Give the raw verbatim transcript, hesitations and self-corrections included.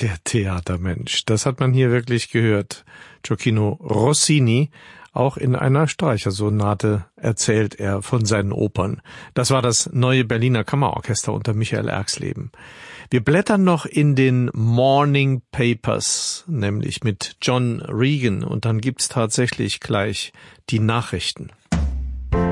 der Theatermensch. Das hat man hier wirklich gehört. Gioacchino Rossini, auch in einer Streichersonate erzählt er von seinen Opern. Das war das neue Berliner Kammerorchester unter Michael Erxleben. Wir blättern noch in den Morning Papers, nämlich mit John Regan, und dann gibt's tatsächlich gleich die Nachrichten.